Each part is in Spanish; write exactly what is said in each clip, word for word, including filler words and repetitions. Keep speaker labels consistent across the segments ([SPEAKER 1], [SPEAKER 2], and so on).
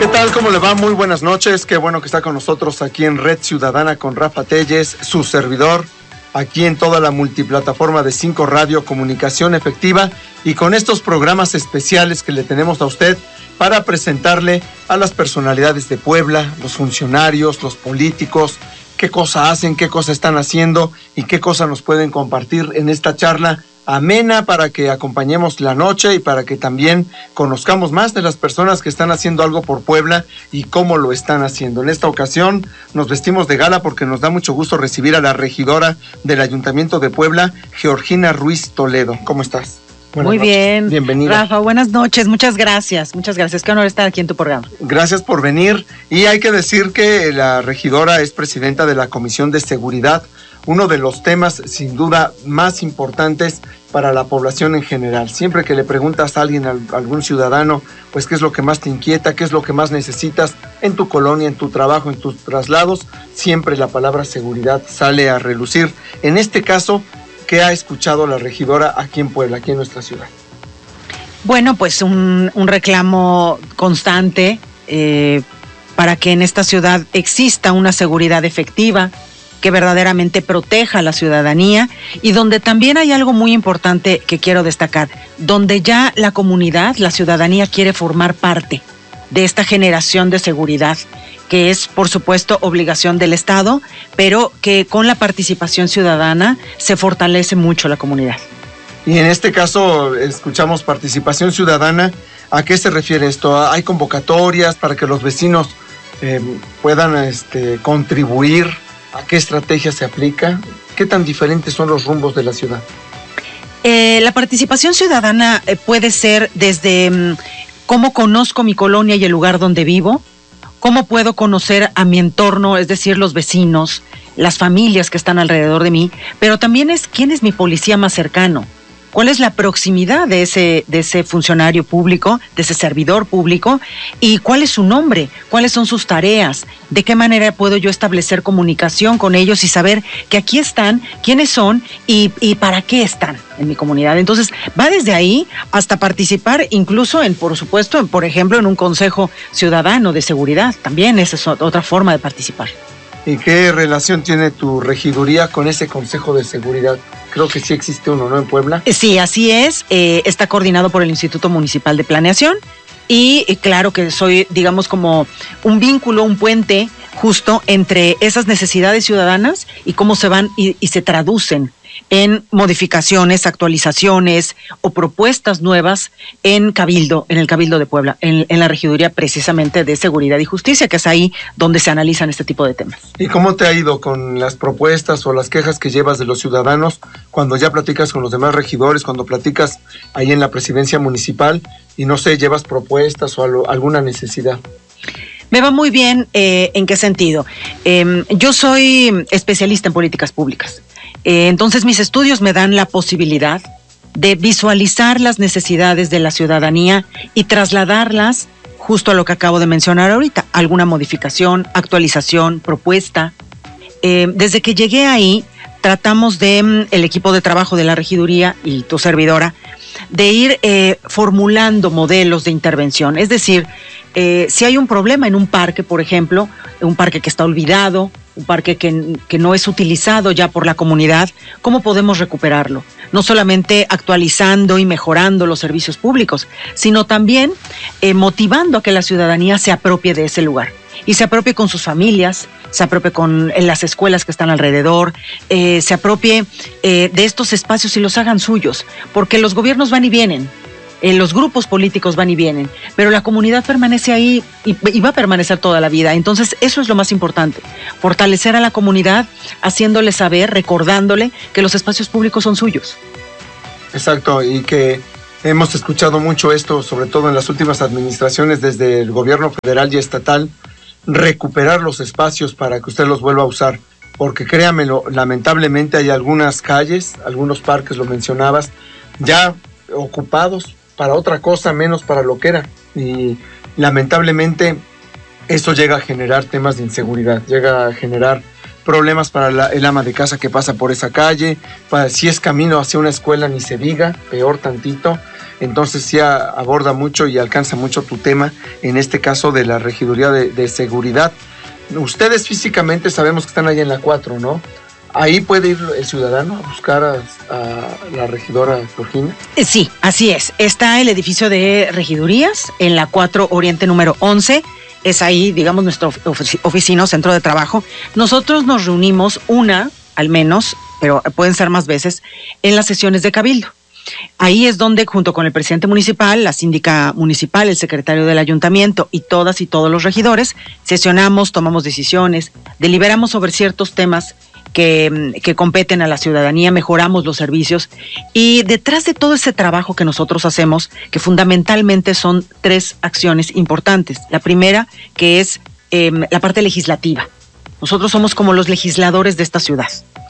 [SPEAKER 1] ¿Qué tal? ¿Cómo le va? Muy buenas noches. Qué bueno que está con nosotros aquí en Red Ciudadana con Rafa Telles, su servidor, aquí en toda la multiplataforma de cinco Radio, Comunicación Efectiva, y con estos programas especiales que le tenemos a usted para presentarle a las personalidades de Puebla, los funcionarios, los políticos, qué cosa hacen, qué cosa están haciendo y qué cosa nos pueden compartir en esta charla amena para que acompañemos la noche y para que también conozcamos más de las personas que están haciendo algo por Puebla y cómo lo están haciendo. En esta ocasión nos vestimos de gala porque nos da mucho gusto recibir a la regidora del Ayuntamiento de Puebla, Georgina Ruiz Toledo. ¿Cómo estás?
[SPEAKER 2] Buenas Muy noches. Bien.
[SPEAKER 1] Bienvenida.
[SPEAKER 2] Rafa, buenas noches. Muchas gracias. Muchas gracias. Qué honor estar aquí en tu programa.
[SPEAKER 1] Gracias por venir. Y hay que decir que la regidora es presidenta de la Comisión de Seguridad, uno de los temas sin duda más importantes para la población en general. Siempre que le preguntas a alguien, a algún ciudadano, pues qué es lo que más te inquieta, qué es lo que más necesitas en tu colonia, en tu trabajo, en tus traslados, siempre la palabra seguridad sale a relucir. En este caso, ¿qué ha escuchado la regidora aquí en Puebla, aquí en nuestra ciudad?
[SPEAKER 2] Bueno, pues un, un reclamo constante eh, para que en esta ciudad exista una seguridad efectiva, que verdaderamente proteja a la ciudadanía, y donde también hay algo muy importante que quiero destacar, donde ya la comunidad, la ciudadanía quiere formar parte de esta generación de seguridad, que es por supuesto obligación del Estado, pero que con la participación ciudadana se fortalece mucho la comunidad.
[SPEAKER 1] Y en este caso escuchamos participación ciudadana. ¿A qué se refiere esto? ¿Hay convocatorias para que los vecinos eh, puedan este, contribuir? ¿A qué estrategia se aplica? ¿Qué tan diferentes son los rumbos de la ciudad?
[SPEAKER 2] Eh, la participación ciudadana eh, puede ser desde um, cómo conozco mi colonia y el lugar donde vivo, cómo puedo conocer a mi entorno, es decir, los vecinos, las familias que están alrededor de mí, pero también es quién es mi policía más cercano. ¿Cuál es la proximidad de ese, de ese funcionario público, de ese servidor público? ¿Y cuál es su nombre? ¿Cuáles son sus tareas? ¿De qué manera puedo yo establecer comunicación con ellos y saber que aquí están, quiénes son y, y para qué están en mi comunidad? Entonces, va desde ahí hasta participar incluso en, por supuesto, en, por ejemplo, en un consejo ciudadano de seguridad. También esa es otra forma de participar.
[SPEAKER 1] ¿Y qué relación tiene tu regiduría con ese Consejo de Seguridad? Creo que sí existe uno, ¿no? En Puebla.
[SPEAKER 2] Sí, así es. Eh, está coordinado por el Instituto Municipal de Planeación y eh, claro que soy, digamos, como un vínculo, un puente justo entre esas necesidades ciudadanas y cómo se van y, y se traducen en modificaciones, actualizaciones o propuestas nuevas en Cabildo, en el Cabildo de Puebla, en, en la regiduría precisamente de Seguridad y Justicia, que es ahí donde se analizan este tipo de temas.
[SPEAKER 1] ¿Y cómo te ha ido con las propuestas o las quejas que llevas de los ciudadanos cuando ya platicas con los demás regidores, cuando platicas ahí en la presidencia municipal y no sé, llevas propuestas o algo, alguna necesidad?
[SPEAKER 2] Me va muy bien. Eh, ¿en qué sentido? Eh, yo soy especialista en políticas públicas. Eh, entonces mis estudios me dan la posibilidad de visualizar las necesidades de la ciudadanía y trasladarlas justo a lo que acabo de mencionar ahorita, alguna modificación, actualización, propuesta. Eh, desde que llegué ahí, tratamos de, el equipo de trabajo de la regiduría y tu servidora, de ir eh, formulando modelos de intervención. Es decir, eh, si hay un problema en un parque, por ejemplo, un parque que está olvidado, un parque que, que no es utilizado ya por la comunidad, ¿cómo podemos recuperarlo? No solamente actualizando y mejorando los servicios públicos, sino también eh, motivando a que la ciudadanía se apropie de ese lugar y se apropie con sus familias, se apropie con en las escuelas que están alrededor, eh, se apropie eh, de estos espacios y los hagan suyos, porque los gobiernos van y vienen, eh, los grupos políticos van y vienen, pero la comunidad permanece ahí y, y va a permanecer toda la vida. Entonces eso es lo más importante, fortalecer a la comunidad, haciéndole saber, recordándole que los espacios públicos son suyos.
[SPEAKER 1] Exacto, y que hemos escuchado mucho esto, sobre todo en las últimas administraciones, desde el gobierno federal y estatal, recuperar los espacios para que usted los vuelva a usar, porque créamelo, lamentablemente hay algunas calles, algunos parques, lo mencionabas, ya ocupados para otra cosa menos para lo que era, y lamentablemente eso llega a generar temas de inseguridad, llega a generar problemas para la, el ama de casa que pasa por esa calle, para, si es camino hacia una escuela ni se diga, peor tantito. entonces sí a, aborda mucho y alcanza mucho tu tema, en este caso de la Regiduría de, de Seguridad. Ustedes físicamente sabemos que están allá en la cuatro, ¿no? ¿Ahí puede ir el ciudadano a buscar a, a la regidora Georgina?
[SPEAKER 2] Sí, así es. Está el edificio de regidurías en la cuatro Oriente número once. Es ahí, digamos, nuestra oficina o centro de trabajo. Nosotros nos reunimos una, al menos, pero pueden ser más veces, en las sesiones de cabildo. Ahí es donde, junto con el presidente municipal, la síndica municipal, el secretario del ayuntamiento y todas y todos los regidores, sesionamos, tomamos decisiones, deliberamos sobre ciertos temas Que, que competen a la ciudadanía, mejoramos los servicios, y detrás de todo ese trabajo que nosotros hacemos, que fundamentalmente son tres acciones importantes. La primera, que es eh, la parte legislativa. Nosotros somos como los legisladores de esta ciudad.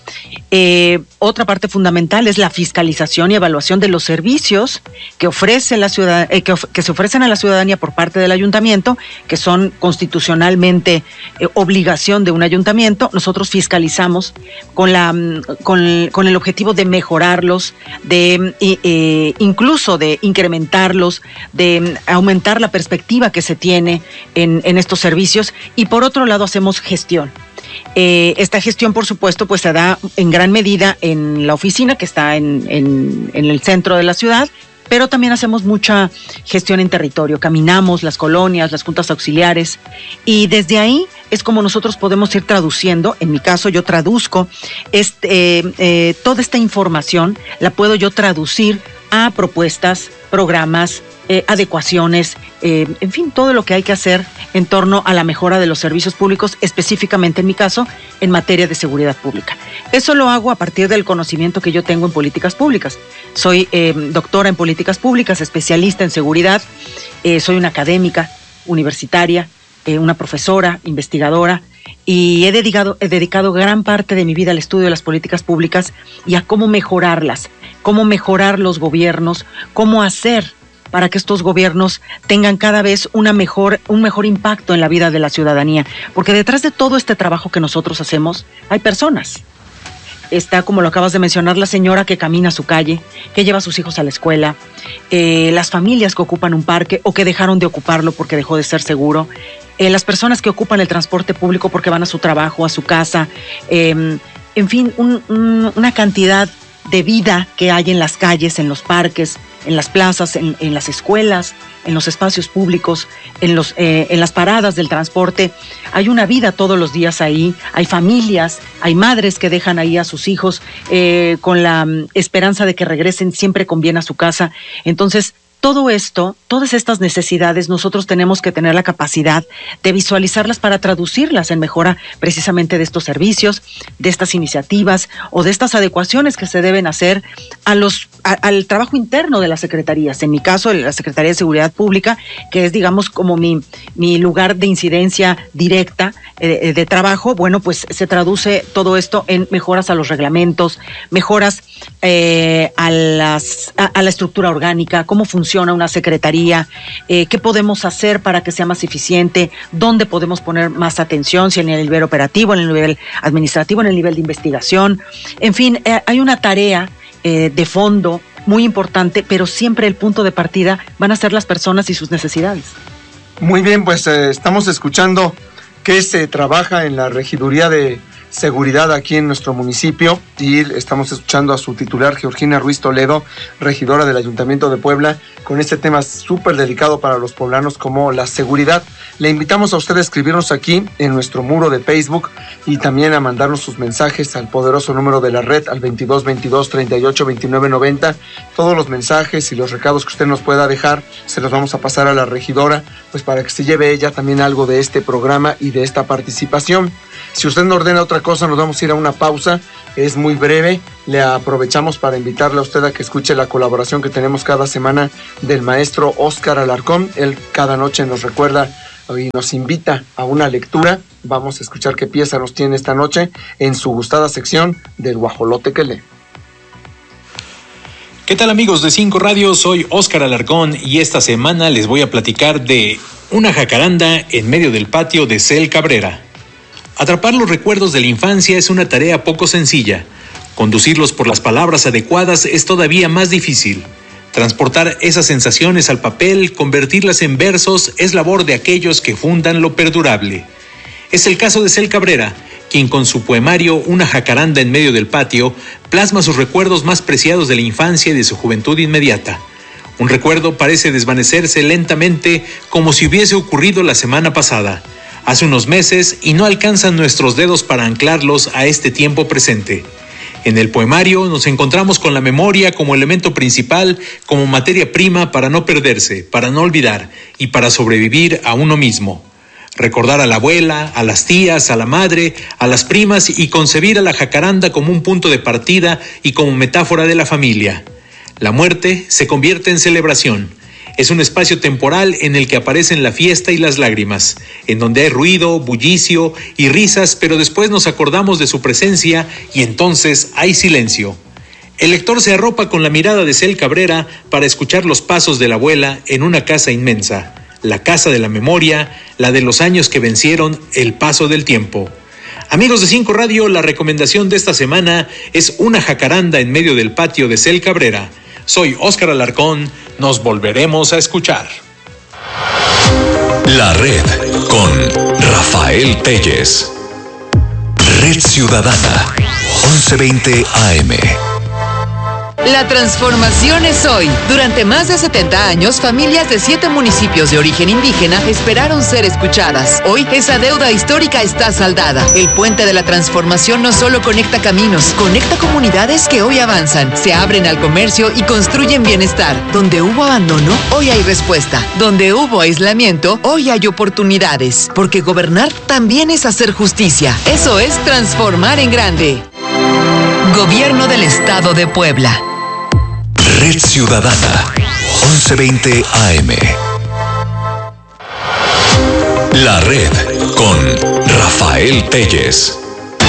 [SPEAKER 2] Eh, otra parte fundamental es la fiscalización y evaluación de los servicios que ofrece la ciudad, eh, que, of- que se ofrecen a la ciudadanía por parte del ayuntamiento, que son constitucionalmente eh, obligación de un ayuntamiento. Nosotros fiscalizamos con la con, con el objetivo de mejorarlos, de eh, incluso de incrementarlos, de aumentar la perspectiva que se tiene en, en estos servicios, y por otro lado hacemos gestión. Eh, esta gestión, por supuesto, pues se da en gran medida en la oficina que está en, en, en el centro de la ciudad, pero también hacemos mucha gestión en territorio, caminamos las colonias, las juntas auxiliares, y desde ahí es como nosotros podemos ir traduciendo. En mi caso, yo traduzco este, eh, eh, toda esta información, la puedo yo traducir a propuestas, programas, eh, adecuaciones, eh, en fin, todo lo que hay que hacer en torno a la mejora de los servicios públicos, específicamente en mi caso, en materia de seguridad pública. Eso lo hago a partir del conocimiento que yo tengo en políticas públicas. Soy eh, doctora en políticas públicas, especialista en seguridad, eh, soy una académica universitaria, eh, una profesora, investigadora, y he dedicado, he dedicado gran parte de mi vida al estudio de las políticas públicas y a cómo mejorarlas, cómo mejorar los gobiernos, cómo hacer para que estos gobiernos tengan cada vez una mejor, un mejor impacto en la vida de la ciudadanía. Porque detrás de todo este trabajo que nosotros hacemos, hay personas. Está, como lo acabas de mencionar, la señora que camina a su calle, que lleva a sus hijos a la escuela, eh, las familias que ocupan un parque o que dejaron de ocuparlo porque dejó de ser seguro, eh, las personas que ocupan el transporte público porque van a su trabajo, a su casa, eh, en fin, un, un, una cantidad de vida que hay en las calles, en los parques, en las plazas, en, en las escuelas, en los espacios públicos, en, los, eh, en las paradas del transporte. Hay una vida todos los días ahí, hay familias, hay madres que dejan ahí a sus hijos eh, con la um, esperanza de que regresen siempre con bien a su casa. Entonces, todo esto, todas estas necesidades, nosotros tenemos que tener la capacidad de visualizarlas para traducirlas en mejora precisamente de estos servicios, de estas iniciativas o de estas adecuaciones que se deben hacer a los, a, al trabajo interno de las secretarías. En mi caso, la Secretaría de Seguridad Pública, que es, digamos, como mi, mi lugar de incidencia directa eh, de trabajo. Bueno, pues se traduce todo esto en mejoras a los reglamentos, mejoras eh, a, las, a, a la estructura orgánica, cómo funciona una secretaría, eh, qué podemos hacer para que sea más eficiente, dónde podemos poner más atención, si en el nivel operativo, en el nivel administrativo, en el nivel de investigación. En fin, eh, hay una tarea eh, de fondo muy importante, pero siempre el punto de partida van a ser las personas y sus necesidades.
[SPEAKER 1] Muy bien, pues eh, estamos escuchando que se trabaja en la Regiduría de Seguridad aquí en nuestro municipio, y estamos escuchando a su titular, Georgina Ruiz Toledo, regidora del Ayuntamiento de Puebla, con este tema súper delicado para los poblanos como la seguridad. Le invitamos a usted a escribirnos aquí en nuestro muro de Facebook y también a mandarnos sus mensajes al poderoso número de la red, al veintidós veintidós treinta y ocho veintinueve noventa. Todos los mensajes y los recados que usted nos pueda dejar se los vamos a pasar a la regidora, pues para que se lleve ella también algo de este programa y de esta participación. Si usted no ordena otra cosa, nos vamos a ir a una pausa. Es muy breve. Le aprovechamos para invitarle a usted a que escuche la colaboración que tenemos cada semana del maestro Óscar Alarcón. Él cada noche nos recuerda y nos invita a una lectura. Vamos a escuchar qué pieza nos tiene esta noche en su gustada sección del guajolote que lee.
[SPEAKER 3] ¿Qué tal, amigos de Cinco Radio? Soy Óscar Alarcón y esta semana les voy a platicar de una jacaranda en medio del patio de Cel Cabrera. Atrapar los recuerdos de la infancia es una tarea poco sencilla. Conducirlos por las palabras adecuadas es todavía más difícil. Transportar esas sensaciones al papel, convertirlas en versos, es labor de aquellos que fundan lo perdurable. Es el caso de Cel Cabrera, quien con su poemario Una jacaranda en medio del patio, plasma sus recuerdos más preciados de la infancia y de su juventud inmediata. Un recuerdo parece desvanecerse lentamente como si hubiese ocurrido la semana pasada, hace unos meses, y no alcanzan nuestros dedos para anclarlos a este tiempo presente. En el poemario nos encontramos con la memoria como elemento principal, como materia prima para no perderse, para no olvidar y para sobrevivir a uno mismo. Recordar a la abuela, a las tías, a la madre, a las primas y concebir a la jacaranda como un punto de partida y como metáfora de la familia. La muerte se convierte en celebración. Es un espacio temporal en el que aparecen la fiesta y las lágrimas, en donde hay ruido, bullicio y risas, pero después nos acordamos de su presencia y entonces hay silencio. El lector se arropa con la mirada de Cel Cabrera para escuchar los pasos de la abuela en una casa inmensa, la casa de la memoria, la de los años que vencieron el paso del tiempo. Amigos de Cinco Radio, la recomendación de esta semana es Una jacaranda en medio del patio de Cel Cabrera. Soy Óscar Alarcón, nos volveremos a escuchar.
[SPEAKER 4] La Red con Rafael Telles. Red Ciudadana, once veinte A M.
[SPEAKER 5] La transformación es hoy. Durante más de setenta años, familias de siete municipios de origen indígena esperaron ser escuchadas. Hoy, esa deuda histórica está saldada. El puente de la transformación no solo conecta caminos, conecta comunidades que hoy avanzan, se abren al comercio y construyen bienestar. Donde hubo abandono, hoy hay respuesta. Donde hubo aislamiento, hoy hay oportunidades. Porque gobernar también es hacer justicia. Eso es transformar en grande. Gobierno del Estado de Puebla.
[SPEAKER 4] Red Ciudadana, once veinte A M. La Red con Rafael Telles.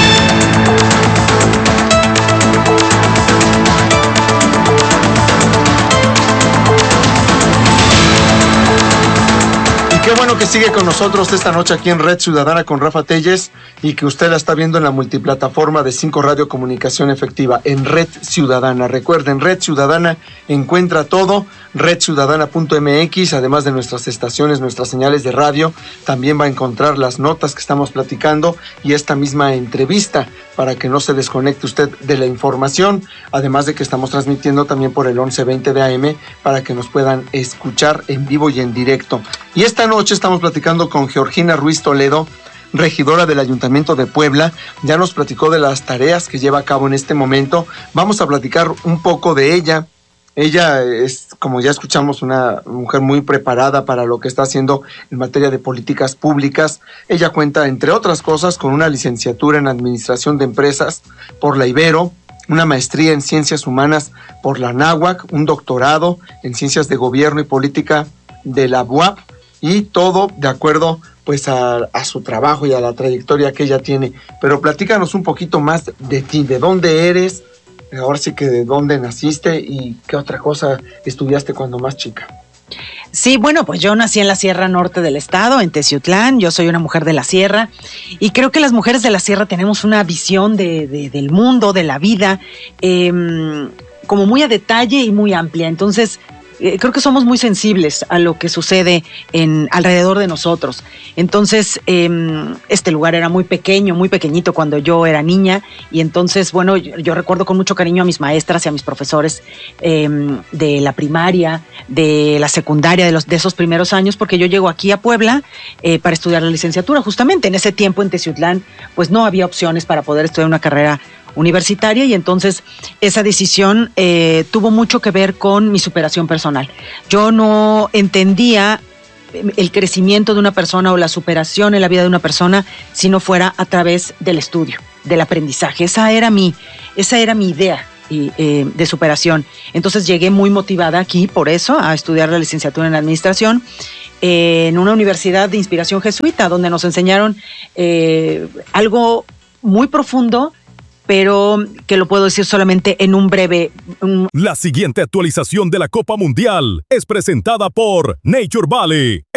[SPEAKER 1] Qué bueno que sigue con nosotros esta noche aquí en Red Ciudadana con Rafa Telles y que usted la está viendo en la multiplataforma de Cinco Radio Comunicación Efectiva en Red Ciudadana. Recuerden, Red Ciudadana encuentra todo, red ciudadana punto m x, además de nuestras estaciones, nuestras señales de radio, también va a encontrar las notas que estamos platicando y esta misma entrevista para que no se desconecte usted de la información, además de que estamos transmitiendo también por el once veinte de A M para que nos puedan escuchar en vivo y en directo. Y esta noche estamos platicando con Georgina Ruiz Toledo, regidora del Ayuntamiento de Puebla. Ya nos platicó de las tareas que lleva a cabo en este momento. Vamos a platicar un poco de ella. Ella es, como ya escuchamos, una mujer muy preparada para lo que está haciendo en materia de políticas públicas. Ella cuenta, entre otras cosas, con una licenciatura en Administración de Empresas por la Ibero, una maestría en Ciencias Humanas por la Anáhuac, un doctorado en Ciencias de Gobierno y Política de la U A P, y todo de acuerdo pues a, a su trabajo y a la trayectoria que ella tiene. Pero platícanos un poquito más de ti, de dónde eres, ahora sí que de dónde naciste y qué otra cosa estudiaste cuando más chica.
[SPEAKER 2] Sí, bueno, pues yo nací en la Sierra Norte del estado, en Teciutlán. Yo soy una mujer de la Sierra y creo que las mujeres de la Sierra tenemos una visión de, de, del mundo, de la vida, eh, como muy a detalle y muy amplia. Entonces, Eh, creo que somos muy sensibles a lo que sucede en alrededor de nosotros. Entonces, eh, este lugar era muy pequeño, muy pequeñito cuando yo era niña, y entonces, bueno, yo, yo recuerdo con mucho cariño a mis maestras y a mis profesores eh, de la primaria, de la secundaria, de, los, de esos primeros años, porque yo llego aquí a Puebla eh, para estudiar la licenciatura. Justamente en ese tiempo en Teciutlán, pues no había opciones para poder estudiar una carrera universitaria, y entonces esa decisión eh, tuvo mucho que ver con mi superación personal. Yo no entendía el crecimiento de una persona o la superación en la vida de una persona si no fuera a través del estudio, del aprendizaje. Esa era mi, esa era mi idea y, eh, de superación. Entonces llegué muy motivada aquí por eso a estudiar la licenciatura en administración eh, en una universidad de inspiración jesuita, donde nos enseñaron eh, algo muy profundo, pero que lo puedo decir solamente en un breve... Un...
[SPEAKER 6] La siguiente actualización de la Copa Mundial es presentada por Nature Valley.